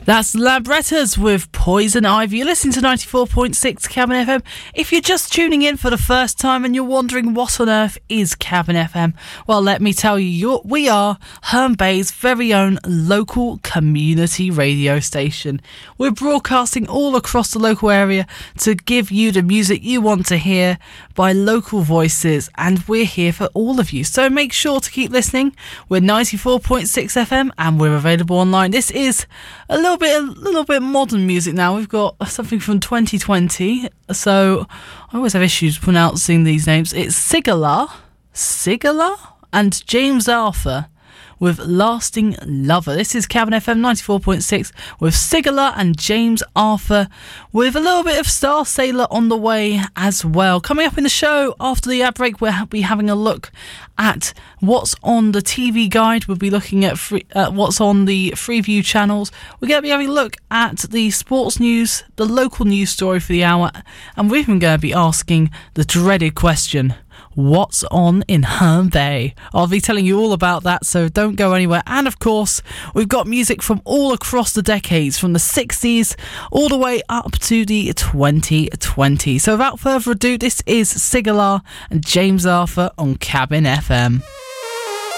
That's Labrettas with Poison Ivy. You're listening to 94.6 Cabin FM. If you're just tuning in for the first time and you're wondering what on earth is Cabin FM, well, let me tell you, we are Herne Bay's very own local community radio station. We're broadcasting all across the local area to give you the music you want to hear by local voices, and we're here for all of you. So make sure to keep listening. We're 94.6 FM and we're available online. This is a little bit modern music now. We've got something from 2020, so I always have issues pronouncing these names. It's Sigala, and James Arthur with Lasting Lover. This is Cabin FM 94.6 with Sigala and James Arthur with a little bit of Star Sailor on the way as well. Coming up in the show after the ad break, we'll be having a look at what's on the TV guide. We'll be looking at what's on the Freeview channels. We're going to be having a look at the sports news, the local news story for the hour, and we're even going to be asking the dreaded question: what's on in Herne Bay? I'll be telling you all about that, so don't go anywhere. And of course, we've got music from all across the decades, from the 60s all the way up to the 2020s. So without further ado, this is Sigala and James Arthur on Cabin FM.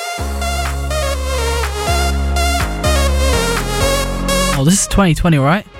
Oh, this is 2020, right?